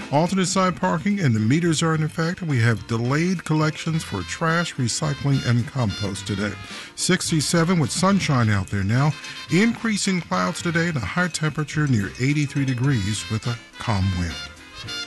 Alternate side parking and the meters are in effect. We have delayed collections for trash, recycling, and compost today. 67 with sunshine out there now. Increasing clouds today and a high temperature near 83 degrees with a calm wind.